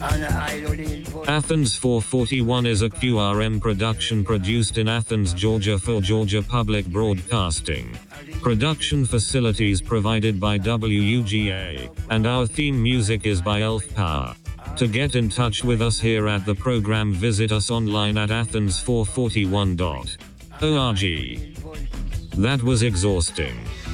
Athens 441 is a QRM production produced in Athens, Georgia for Georgia Public Broadcasting. Production facilities provided by WUGA, and our theme music is by Elf Power. To get in touch with us here at the program, visit us online at athens441.org. That was exhausting.